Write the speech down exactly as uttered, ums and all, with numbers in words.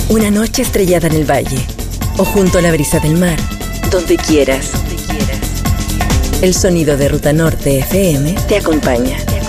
Una noche estrellada en el valle o junto a la brisa del mar, donde quieras. El sonido de Ruta Norte F M te acompaña.